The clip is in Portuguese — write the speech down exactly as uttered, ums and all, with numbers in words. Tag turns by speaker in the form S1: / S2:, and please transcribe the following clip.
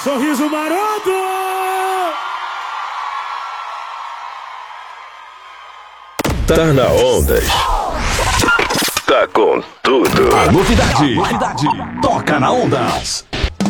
S1: Sorriso maroto!
S2: Tá na Ondas. Tá com tudo.
S3: A novidade, novidade, toca na Ondas.